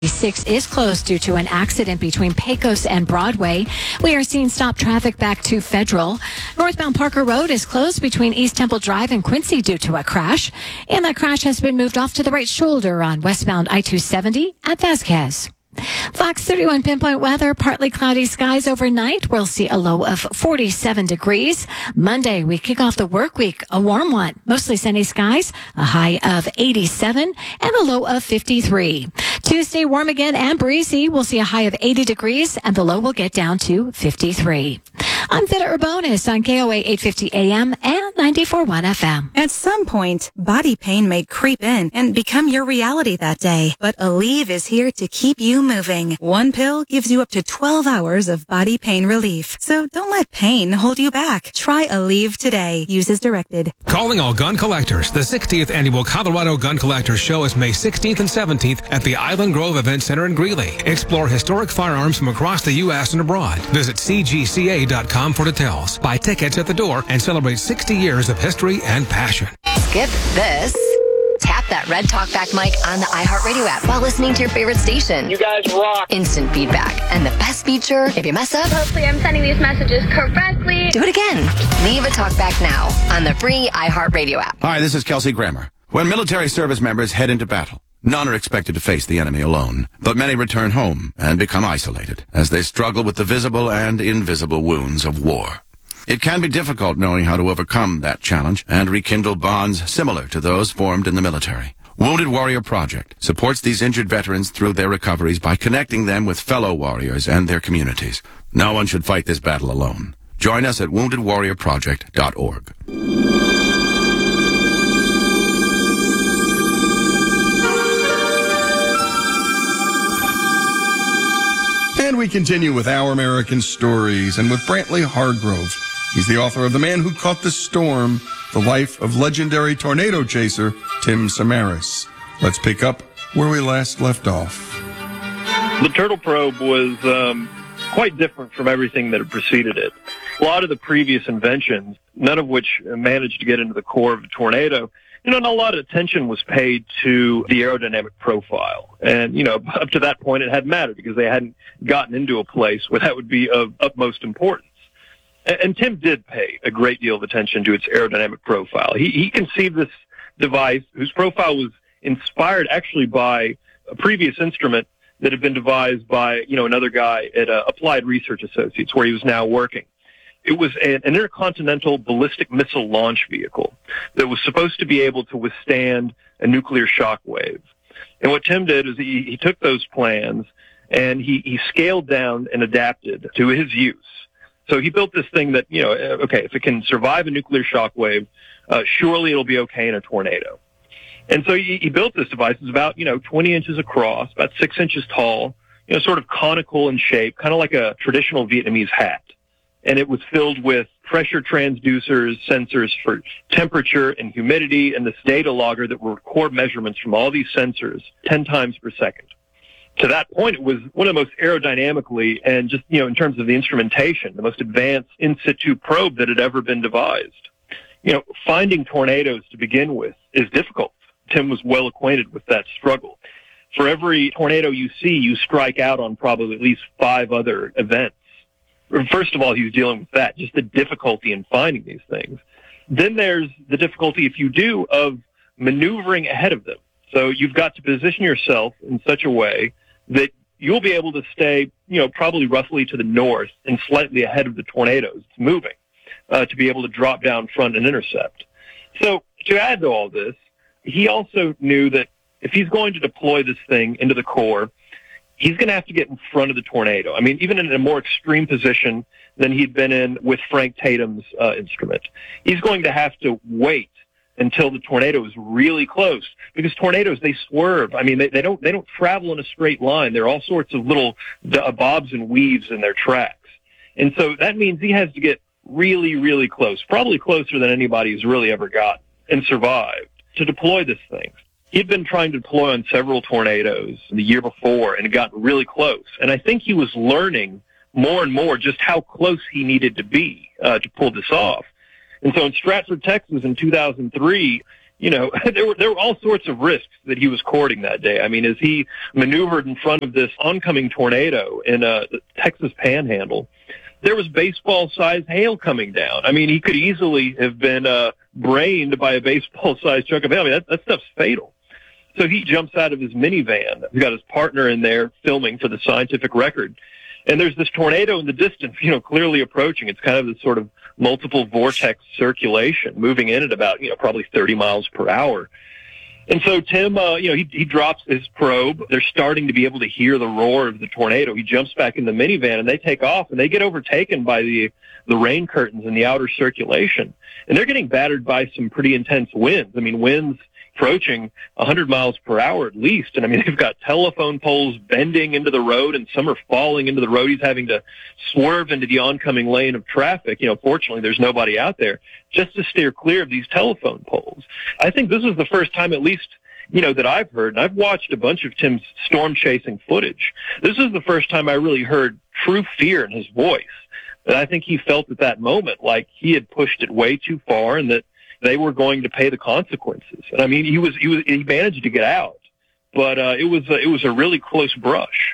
6 is closed due to an accident between Pecos and Broadway. We are seeing stop traffic back to Federal. Northbound Parker Road is closed between East Temple Drive and Quincy due to a crash. And that crash has been moved off to the right shoulder on westbound I-270 at Vasquez. Fox 31 pinpoint weather, partly cloudy skies overnight. We'll see a low of 47 degrees. Monday, we kick off the work week, a warm one. Mostly sunny skies, a high of 87 and a low of 53. Tuesday, warm again and breezy. We'll see a high of 80 degrees and the low will get down to 53. I'm Vita Urbonis on KOA 850 AM and 94.1 FM. At some point, body pain may creep in and become your reality that day. But Aleve is here to keep you moving. One pill gives you up to 12 hours of body pain relief. So don't let pain hold you back. Try Aleve today. Use as directed. Calling all gun collectors. The 60th Annual Colorado Gun Collectors Show is May 16th and 17th at the Island Grove Event Center in Greeley. Explore historic firearms from across the U.S. and abroad. Visit cgca.com for details. Buy tickets at the door and celebrate 60 years of history and passion. Skip this. Tap that red talkback mic on the iHeartRadio app while listening to your favorite station. You guys rock. Instant feedback. And the best feature, if you mess up, hopefully I'm sending these messages correctly. Do it again. Leave a talkback now on the free iHeartRadio app. Hi, this is Kelsey Grammer. When military service members head into battle, none are expected to face the enemy alone, but many return home and become isolated as they struggle with the visible and invisible wounds of war. It can be difficult knowing how to overcome that challenge and rekindle bonds similar to those formed in the military. Wounded Warrior Project supports these injured veterans through their recoveries by connecting them with fellow warriors and their communities. No one should fight this battle alone. Join us at woundedwarriorproject.org. And we continue with Our American Stories and with Brantley Hargrove. He's the author of The Man Who Caught the Storm, the life of legendary tornado chaser Tim Samaras. Let's pick up where we last left off. The turtle probe was quite different from everything that had preceded it. A lot of the previous inventions, none of which managed to get into the core of a tornado, not a lot of attention was paid to the aerodynamic profile. And, up to that point, it hadn't mattered because they hadn't gotten into a place where that would be of utmost importance. And Tim did pay a great deal of attention to its aerodynamic profile. He conceived this device whose profile was inspired actually by a previous instrument that had been devised by, another guy at Applied Research Associates, where he was now working. It was an intercontinental ballistic missile launch vehicle that was supposed to be able to withstand a nuclear shock wave. And what Tim did is he took those plans and he scaled down and adapted to his use. So he built this thing that, if it can survive a nuclear shock wave, surely it'll be okay in a tornado. And so he built this device. It's about, 20 inches across, about 6 inches tall, sort of conical in shape, kind of like a traditional Vietnamese hat. And it was filled with pressure transducers, sensors for temperature and humidity, and this data logger that will record measurements from all these sensors 10 times per second. To that point, it was one of the most aerodynamically and just, in terms of the instrumentation, the most advanced in situ probe that had ever been devised. Finding tornadoes to begin with is difficult. Tim was well acquainted with that struggle. For every tornado you see, you strike out on probably at least 5 other events. First of all, he was dealing with that, just the difficulty in finding these things. Then there's the difficulty, if you do, of maneuvering ahead of them. So you've got to position yourself in such a way that you'll be able to stay, probably roughly to the north and slightly ahead of the tornadoes it's moving, to be able to drop down front and intercept. So to add to all this, he also knew that if he's going to deploy this thing into the core, he's going to have to get in front of the tornado. I mean, even in a more extreme position than he'd been in with Frank Tatum's instrument. He's going to have to wait until the tornado is really close, because tornadoes, they swerve. I mean, they don't travel in a straight line. There are all sorts of little bobs and weaves in their tracks. And so that means he has to get really, really close, probably closer than anybody who's really ever got and survived, to deploy this thing. He'd been trying to deploy on several tornadoes the year before and had gotten really close. And I think he was learning more and more just how close he needed to be to pull this off. And so in Stratford, Texas in 2003, there were all sorts of risks that he was courting that day. I mean, as he maneuvered in front of this oncoming tornado in the Texas Panhandle, there was baseball-sized hail coming down. I mean, he could easily have been brained by a baseball-sized chunk of hail. I mean, that stuff's fatal. So he jumps out of his minivan. He's got his partner in there filming for the scientific record. And there's this tornado in the distance, clearly approaching. It's kind of this sort of multiple vortex circulation moving in at about, probably 30 miles per hour. And so Tim, he drops his probe. They're starting to be able to hear the roar of the tornado. He jumps back in the minivan and they take off and they get overtaken by the rain curtains in the outer circulation. And they're getting battered by some pretty intense winds. I mean, winds approaching 100 miles per hour at least. And I mean, they've got telephone poles bending into the road and some are falling into the road. He's having to swerve into the oncoming lane of traffic. Fortunately, there's nobody out there just to steer clear of these telephone poles. I think this is the first time, at least, that I've heard, and I've watched a bunch of Tim's storm chasing footage. This is the first time I really heard true fear in his voice. And I think he felt at that moment like he had pushed it way too far and that they were going to pay the consequences. And I mean, he managed to get out, but it was a really close brush.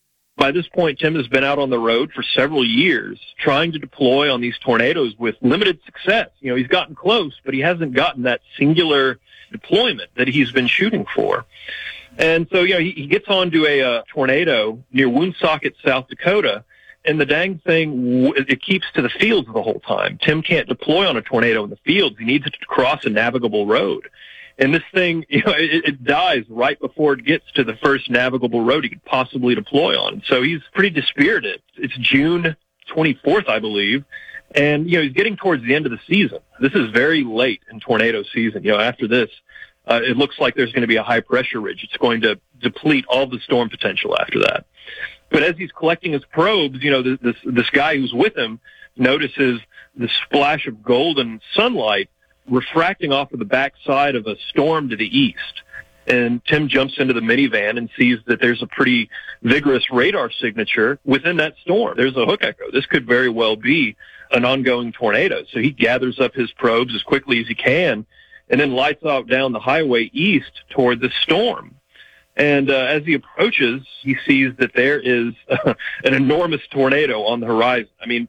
By this point, Tim has been out on the road for several years trying to deploy on these tornadoes with limited success. He's gotten close, but he hasn't gotten that singular deployment that he's been shooting for. And so, he gets onto a tornado near Woonsocket, South Dakota, and the dang thing, it keeps to the fields the whole time. Tim can't deploy on a tornado in the fields. He needs it to cross a navigable road. And this thing, it dies right before it gets to the first navigable road he could possibly deploy on. So he's pretty dispirited. It's June 24th, I believe. And, he's getting towards the end of the season. This is very late in tornado season. After this, it looks like there's going to be a high pressure ridge. It's going to deplete all the storm potential after that. But as he's collecting his probes, this guy who's with him notices the splash of golden sunlight refracting off of the backside of a storm to the east. And Tim jumps into the minivan and sees that there's a pretty vigorous radar signature within that storm. There's a hook echo. This could very well be an ongoing tornado. So he gathers up his probes as quickly as he can and then lights off down the highway east toward the storm. And as he approaches, he sees that there is an enormous tornado on the horizon. I mean,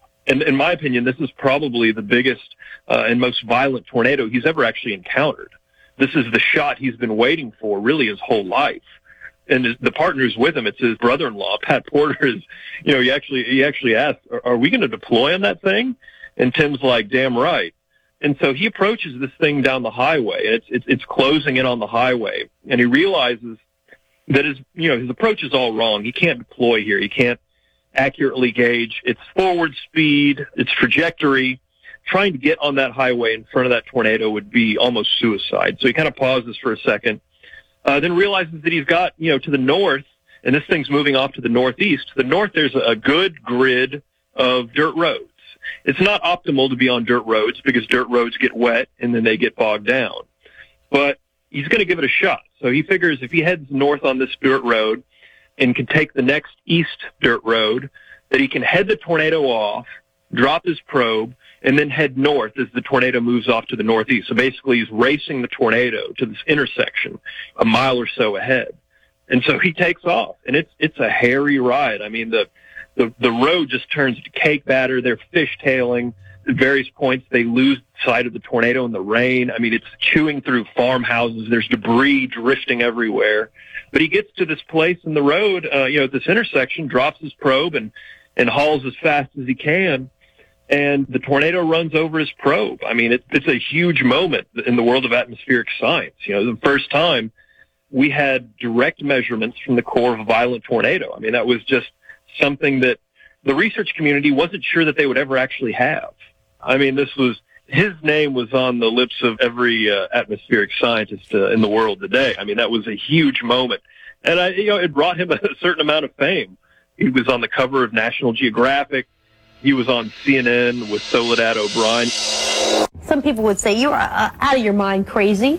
in my opinion, this is probably the biggest and most violent tornado he's ever actually encountered. This is the shot he's been waiting for really his whole life. And the partner who's with him, it's his brother-in-law, Pat Porter, is, he actually asked, are we going to deploy on that thing? And Tim's like, damn right. And so he approaches this thing down the highway. It's closing in on the highway, and he realizes that his approach is all wrong. He can't deploy here. He can't accurately gauge its forward speed, its trajectory. Trying to get on that highway in front of that tornado would be almost suicide. So he kind of pauses for a second, then realizes that he's got to the north, and this thing's moving off to the northeast. To the north, there's a good grid of dirt roads. It's not optimal to be on dirt roads because dirt roads get wet and then they get bogged down. But he's going to give it a shot. So he figures if he heads north on this dirt road and can take the next east dirt road, that he can head the tornado off, drop his probe, and then head north as the tornado moves off to the northeast. So basically he's racing the tornado to this intersection a mile or so ahead. And so he takes off, and it's a hairy ride. I mean, the road just turns to cake batter. They're fishtailing. At various points, they lose sight of the tornado in the rain. I mean, it's chewing through farmhouses. There's debris drifting everywhere. But he gets to this place in the road, at this intersection, drops his probe and hauls as fast as he can. And the tornado runs over his probe. I mean, it's a huge moment in the world of atmospheric science. The first time we had direct measurements from the core of a violent tornado. I mean, that was just something that the research community wasn't sure that they would ever actually have. I mean, his name was on the lips of every atmospheric scientist in the world today. I mean, that was a huge moment. And it brought him a certain amount of fame. He was on the cover of National Geographic. He was on CNN with Soledad O'Brien. Some people would say, you're out of your mind crazy.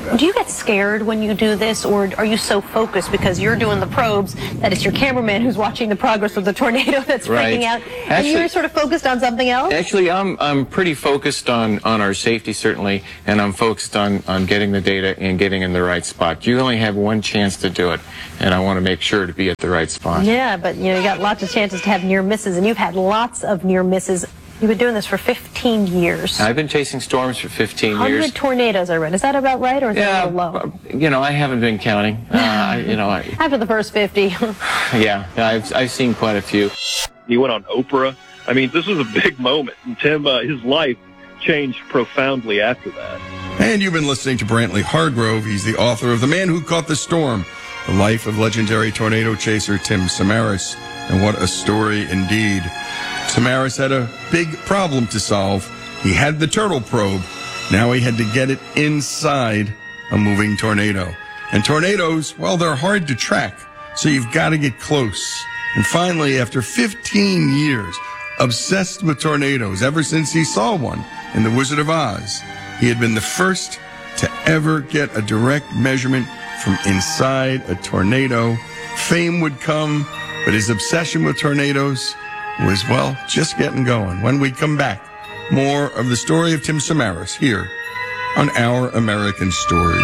Do you get scared when you do this, or are you so focused because you're doing the probes that it's your cameraman who's watching the progress of the tornado that's freaking out, and you're sort of focused on something else? Actually, I'm pretty focused on our safety, certainly, and I'm focused on getting the data and getting in the right spot. You only have one chance to do it, and I want to make sure to be at the right spot. Yeah, but you got lots of chances to have near misses, and you've had lots of near misses. You've been doing this for 15 years. I've been chasing storms for 15 years. 100 tornadoes, I read. Is that about right, or is that a little low? I haven't been counting. After the first 50. Yeah, I've seen quite a few. He went on Oprah. I mean, this was a big moment. And Tim, his life changed profoundly after that. And you've been listening to Brantley Hargrove. He's the author of The Man Who Caught the Storm, The Life of Legendary Tornado Chaser Tim Samaras. And what a story indeed. Samaras had a big problem to solve. He had the turtle probe. Now he had to get it inside a moving tornado. And tornadoes, well, they're hard to track, so you've got to get close. And finally, after 15 years, obsessed with tornadoes ever since he saw one in The Wizard of Oz, he had been the first to ever get a direct measurement from inside a tornado. Fame would come, but his obsession with tornadoes was, well, just getting going. When we come back, more of the story of Tim Samaras here on Our American Stories.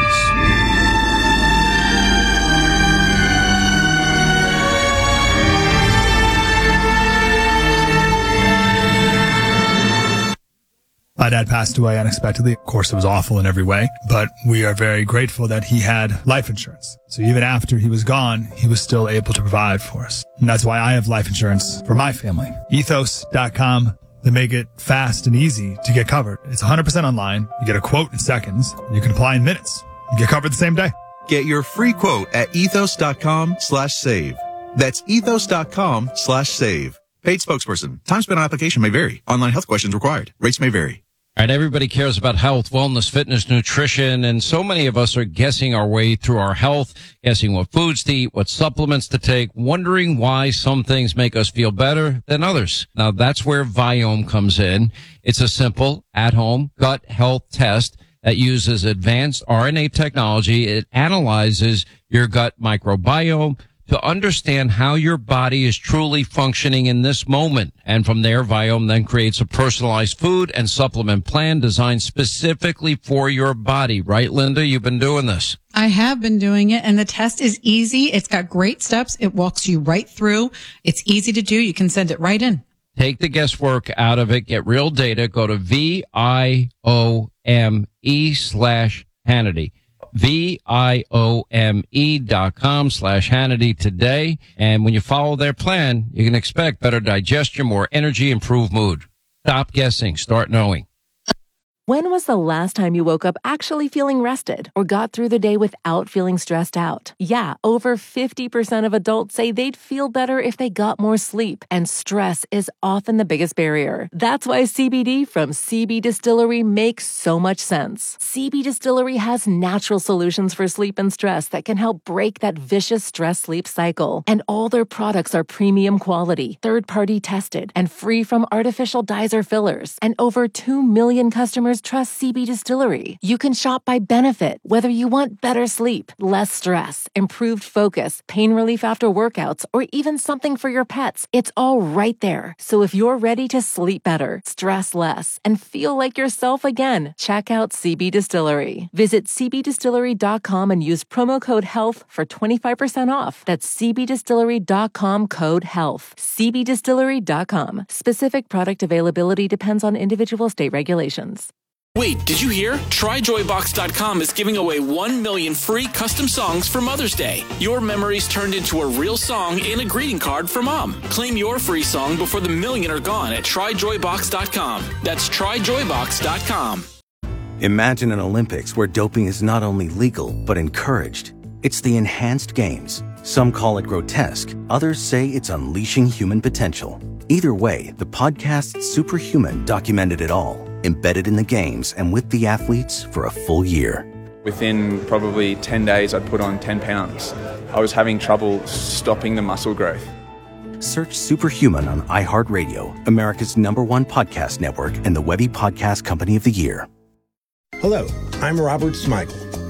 My dad passed away unexpectedly. Of course, it was awful in every way, but we are very grateful that he had life insurance. So even after he was gone, he was still able to provide for us. And that's why I have life insurance for my family. Ethos.com. They make it fast and easy to get covered. It's 100% online. You get a quote in seconds. You can apply in minutes. You get covered the same day. Get your free quote at ethos.com/save. That's ethos.com/save. Paid spokesperson. Time spent on application may vary. Online health questions required. Rates may vary. All right, everybody cares about health, wellness, fitness, nutrition, and so many of us are guessing our way through our health, guessing what foods to eat, what supplements to take, wondering why some things make us feel better than others. Now, that's where Viome comes in. It's a simple, at-home gut health test that uses advanced RNA technology. It analyzes your gut microbiome to understand how your body is truly functioning in this moment. And from there, Viome then creates a personalized food and supplement plan designed specifically for your body. Right, Linda? You've been doing this. I have been doing it, and the test is easy. It's got great steps. It walks you right through. It's easy to do. You can send it right in. Take the guesswork out of it. Get real data. Go to VIOME/Hannity. VIOME.com/Hannity today. And when you follow their plan, you can expect better digestion, more energy, improved mood. Stop guessing. Start knowing. When was the last time you woke up actually feeling rested or got through the day without feeling stressed out? Yeah, over 50% of adults say they'd feel better if they got more sleep, and stress is often the biggest barrier. That's why CBD from CB Distillery makes so much sense. CB Distillery has natural solutions for sleep and stress that can help break that vicious stress-sleep cycle. And all their products are premium quality, third-party tested, and free from artificial dyes or fillers. And over 2 million customers trust CB Distillery. You can shop by benefit, whether you want better sleep, less stress, improved focus, pain relief after workouts, or even something for your pets. It's all right there. So if you're ready to sleep better, stress less, and feel like yourself again, check out CB Distillery. Visit cbdistillery.com and use promo code HEALTH for 25% off. That's cbdistillery.com code HEALTH. cbdistillery.com. Specific product availability depends on individual state regulations. Wait, did you hear? TryJoyBox.com is giving away 1 million free custom songs for Mother's Day. Your memories turned into a real song and a greeting card for Mom. Claim your free song before the million are gone at TryJoyBox.com. That's TryJoyBox.com. Imagine an Olympics where doping is not only legal, but encouraged. It's the Enhanced Games. Some call it grotesque. Others say it's unleashing human potential. Either way, the podcast Superhuman documented it all, embedded in the games and with the athletes for a full year. Within probably 10 days, I'd put on 10 pounds. I was having trouble stopping the muscle growth. Search Superhuman on iHeartRadio, America's #1 podcast network and the Webby Podcast Company of the Year. Hello, I'm Robert Smigel.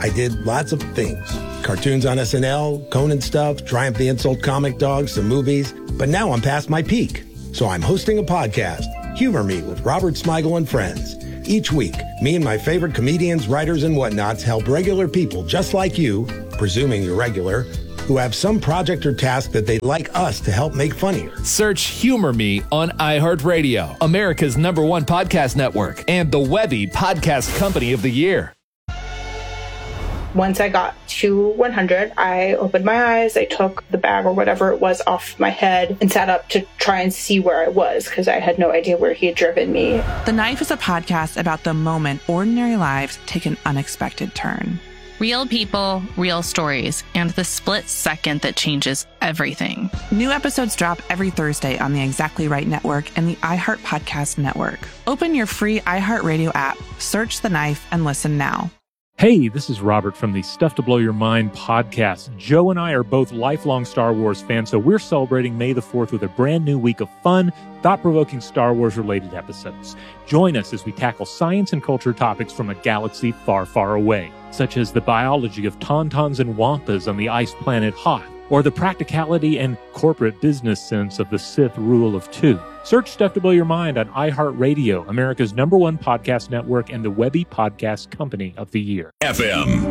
I did lots of things. Cartoons on SNL, Conan stuff, Triumph the Insult Comic Dog, some movies. But now I'm past my peak. So I'm hosting a podcast, Humor Me with Robert Smigel and friends. Each week, me and my favorite comedians, writers, and whatnots help regular people just like you, presuming you're regular, who have some project or task that they'd like us to help make funnier. Search Humor Me on iHeartRadio, America's #1 podcast network, and the Webby Podcast Company of the Year. Once I got to 100, I opened my eyes, I took the bag or whatever it was off my head and sat up to try and see where I was because I had no idea where he had driven me. The Knife is a podcast about the moment ordinary lives take an unexpected turn. Real people, real stories, and the split second that changes everything. New episodes drop every Thursday on the Exactly Right Network and the iHeart Podcast Network. Open your free iHeartRadio app, search The Knife, and listen now. Hey, this is Robert from the Stuff to Blow Your Mind podcast. Joe and I are both lifelong Star Wars fans, so we're celebrating May the 4th with a brand new week of fun, thought-provoking Star Wars-related episodes. Join us as we tackle science and culture topics from a galaxy far, far away, such as the biology of tauntauns and wampas on the ice planet Hoth, or the practicality and corporate business sense of the Sith Rule of Two. Search Stuff to Blow Your Mind on iHeartRadio, America's #1 podcast network and the Webby Podcast Company of the Year. FM.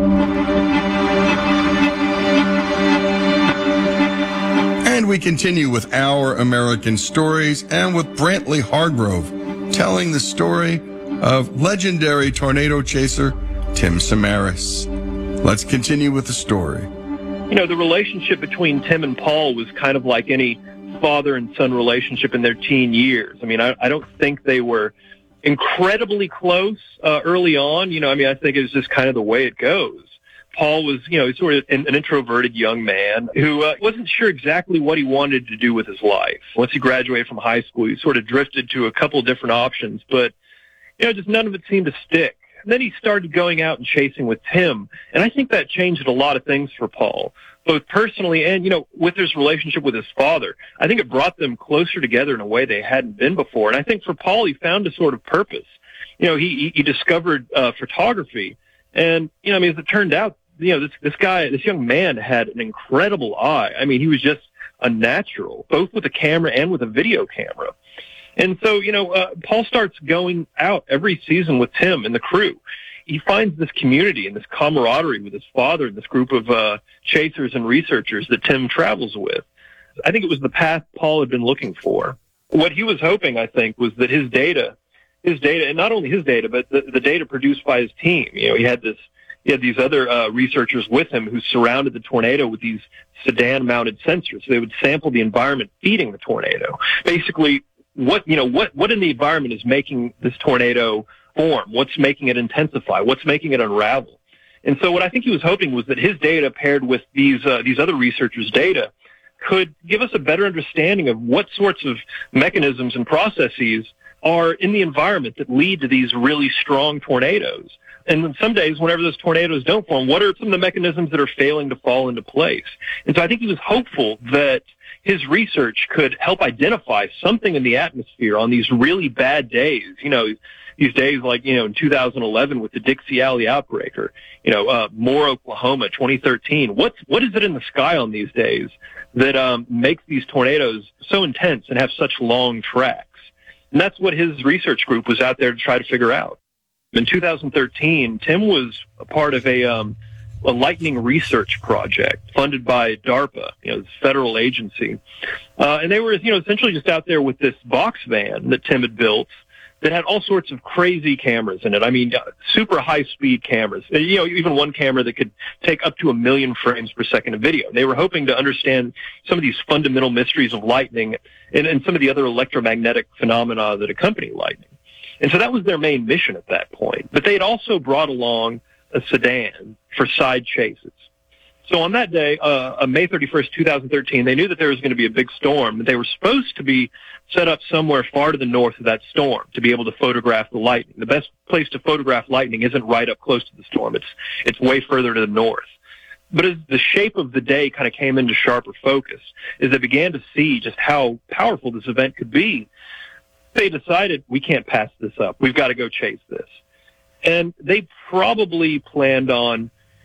And we continue with Our American Stories and with Brantley Hargrove telling the story of legendary tornado chaser Tim Samaras. Let's continue with the story. You know, the relationship between Tim and Paul was kind of like any father and son relationship in their teen years. I mean, I don't think they were incredibly close early on. You know, I mean, I think it was just kind of the way it goes. Paul was, you know, sort of an introverted young man who wasn't sure exactly what he wanted to do with his life. Once he graduated from high school, he sort of drifted to a couple of different options, but, you know, just none of it seemed to stick. And then he started going out and chasing with Tim, and I think that changed a lot of things for Paul, both personally and, you know, with his relationship with his father. I think it brought them closer together in a way they hadn't been before, and I think for Paul, he found a sort of purpose. You know, he discovered photography, and, you know, I mean, as it turned out, you know, this young man had an incredible eye. I mean, he was just a natural, both with a camera and with a video camera. And so, you know, Paul starts going out every season with Tim and the crew. He finds this community and this camaraderie with his father and this group of chasers and researchers that Tim travels with. I think it was the path Paul had been looking for. What he was hoping, I think, was that his data, and not only his data, but the data produced by his team. You know, he had these other researchers with him who surrounded the tornado with these sedan-mounted sensors. So they would sample the environment feeding the tornado. Basically, what in the environment is making this tornado form? What's making it intensify? What's making it unravel? And so what I think he was hoping was that his data paired with these other researchers' data could give us a better understanding of what sorts of mechanisms and processes are in the environment that lead to these really strong tornadoes. And then some days, whenever those tornadoes don't form, what are some of the mechanisms that are failing to fall into place? And so I think he was hopeful that his research could help identify something in the atmosphere on these really bad days. You know, these days like, you know, in 2011 with the Dixie Alley outbreak, or, you know, Moore, Oklahoma, 2013. What is it in the sky on these days that makes these tornadoes so intense and have such long tracks? And that's what his research group was out there to try to figure out. In 2013, Tim was a part of a lightning research project funded by DARPA, you know, this federal agency. And they were, you know, essentially just out there with this box van that Tim had built that had all sorts of crazy cameras in it. I mean, super high-speed cameras. You know, even one camera that could take up to 1 million frames per second of video. They were hoping to understand some of these fundamental mysteries of lightning and some of the other electromagnetic phenomena that accompany lightning. And so that was their main mission at that point. But they had also brought along a sedan for side chases. So on that day, May 31st, 2013, they knew that there was going to be a big storm, but they were supposed to be set up somewhere far to the north of that storm to be able to photograph the lightning. The best place to photograph lightning isn't right up close to the storm. It's way further to the north. But as the shape of the day kind of came into sharper focus, as they began to see just how powerful this event could be, they decided, we can't pass this up. We've got to go chase this. And they probably planned on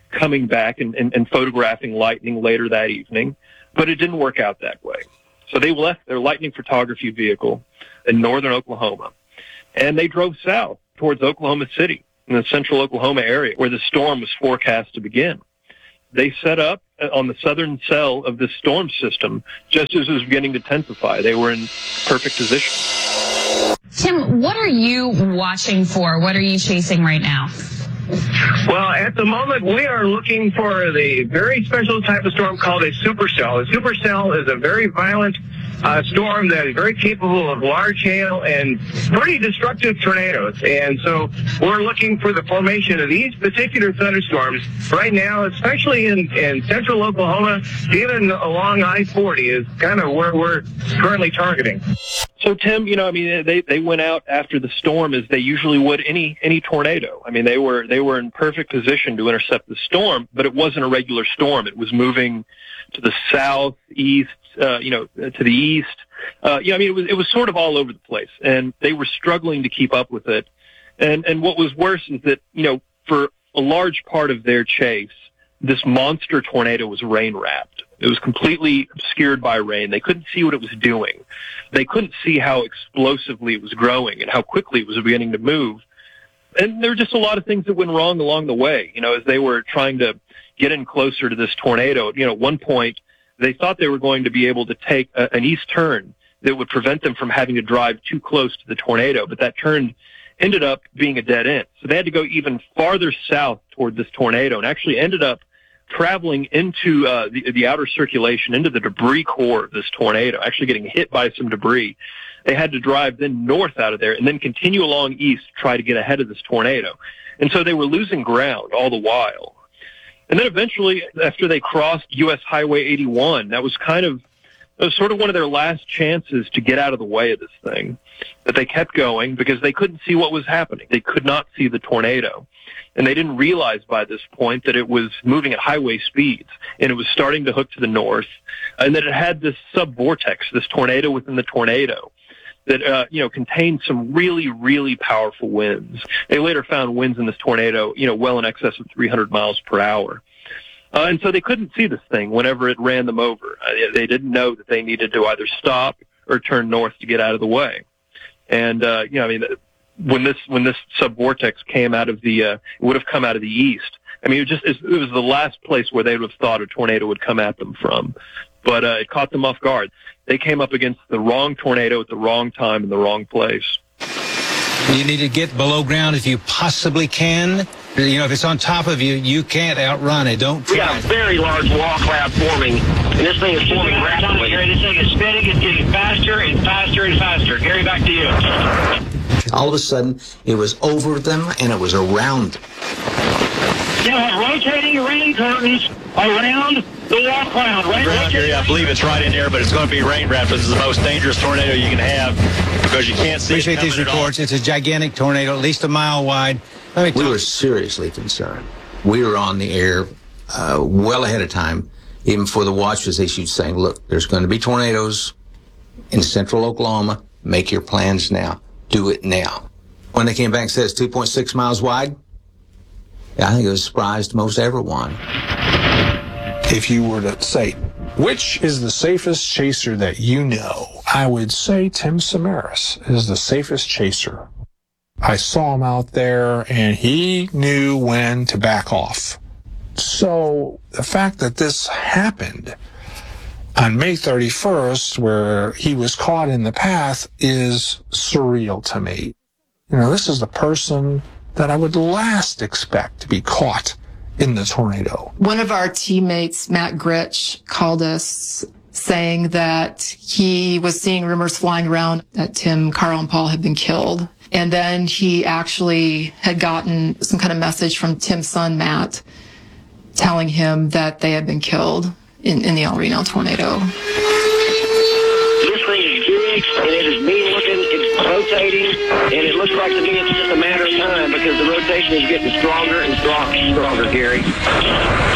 coming back and photographing lightning later that evening, but it didn't work out that way. So they left their lightning photography vehicle in northern Oklahoma, and they drove south towards Oklahoma City in the central Oklahoma area where the storm was forecast to begin. They set up on the southern cell of this storm system just as it was beginning to intensify. They were in perfect position. Tim, what are you watching for? What are you chasing right now? Well, at the moment, we are looking for the very special type of storm called a supercell. A supercell is a very violent storm that is very capable of large hail and pretty destructive tornadoes. And so we're looking for the formation of these particular thunderstorms right now, especially in central Oklahoma, even along I-40 is kind of where we're currently targeting. So, Tim, they went out after the storm as they usually would any tornado. I mean, they were in perfect position to intercept the storm, but it wasn't a regular storm. It was moving to the southeast, to the east. It was sort of all over the place, and they were struggling to keep up with it. And what was worse is that, for a large part of their chase, this monster tornado was rain-wrapped. It was completely obscured by rain. They couldn't see what it was doing. They couldn't see how explosively it was growing and how quickly it was beginning to move. And there were just a lot of things that went wrong along the way, as they were trying to get in closer to this tornado. At one point, they thought they were going to be able to take an east turn that would prevent them from having to drive too close to the tornado, but that turn ended up being a dead end. So they had to go even farther south toward this tornado and actually ended up traveling into the outer circulation, into the debris core of this tornado, actually getting hit by some debris. They had to drive then north out of there and then continue along east to try to get ahead of this tornado. And so they were losing ground all the while. And then eventually, after they crossed U.S. Highway 81, that was sort of one of their last chances to get out of the way of this thing. But they kept going because they couldn't see what was happening. They could not see the tornado. And they didn't realize by this point that it was moving at highway speeds, and it was starting to hook to the north, and that it had this subvortex, this tornado within the tornado, that contained some really, really powerful winds. They later found winds in this tornado, well in excess of 300 miles per hour. And so they couldn't see this thing whenever it ran them over. They didn't know that they needed to either stop or turn north to get out of the way. And when this subvortex came out of it would have come out of the east. I mean, it was the last place where they would have thought a tornado would come at them from. But it caught them off guard. They came up against the wrong tornado at the wrong time in the wrong place. You need to get below ground if you possibly can. If it's on top of you, you can't outrun it. Don't try. We got a very large wall cloud forming, and this thing is forming rapidly. This thing is spinning. It's getting faster and faster and faster. Gary, back to you. All of a sudden, it was over them and it was around them. Rotating rain curtains around the wall cloud. I believe it's right in there, but it's going to be rain wrapped. This is the most dangerous tornado you can have because you can't see. Appreciate these reports. It's a gigantic tornado, at least a mile wide. We were seriously concerned. We were on the air well ahead of time, even before the watch was issued, saying, look, there's going to be tornadoes in central Oklahoma. Make your plans now. Do it now. When they came back and said it's 2.6 miles wide, I think it was a surprise to most everyone. If you were to say, which is the safest chaser that you know, I would say Tim Samaras is the safest chaser. I saw him out there, and he knew when to back off. So the fact that this happened on May 31st, where he was caught in the path, is surreal to me. This is the person that I would last expect to be caught in the tornado. One of our teammates, Matt Gritch, called us saying that he was seeing rumors flying around that Tim, Carl, and Paul had been killed. And then he actually had gotten some kind of message from Tim's son, Matt, telling him that they had been killed in the El Reno tornado. This thing is big, and it is mean looking. It's rotating, and it looks like to me it's just a matter of time because the rotation is getting stronger and stronger, Gary.